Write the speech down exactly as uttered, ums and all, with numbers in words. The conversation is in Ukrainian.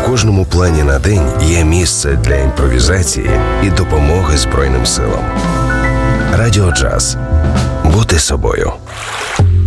кожному плані на день є місце для імпровізації і допомоги Збройним силам. Радіо Джаз. Бути собою.